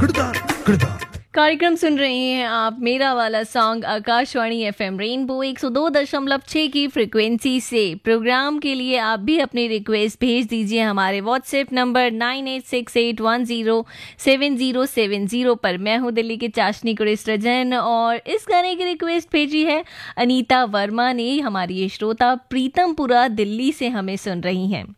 किरदार किरदार। कार्यक्रम सुन रहे हैं आप मेरा वाला सॉन्ग आकाशवाणी एफएम रेनबो 102.6 की फ्रिक्वेंसी से। प्रोग्राम के लिए आप भी अपनी रिक्वेस्ट भेज दीजिए हमारे व्हाट्सएप नंबर 9868107070 पर। मैं हूं दिल्ली के चाशनी कुरेस्ट्रजन और इस गाने की रिक्वेस्ट भेजी है अनीता वर्मा ने। हमारी ये श्रोता प्रीतमपुरा दिल्ली से हमें सुन रही हैं।